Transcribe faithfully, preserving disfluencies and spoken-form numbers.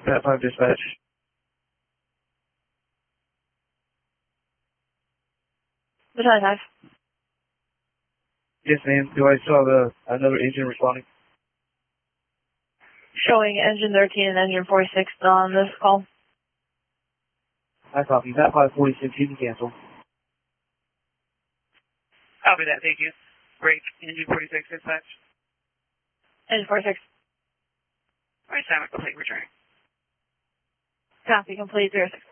Pat five dispatch. Battalion five. Yes, ma'am. Do I still have a, another engine responding? Showing engine thirteen and engine forty-six on this call. I copy. Pat five forty-six, you can cancel. Copy that, thank you. Break, engine forty-six dispatch. Engine forty-six. Right, Simon, complete return. Copy, complete zero six.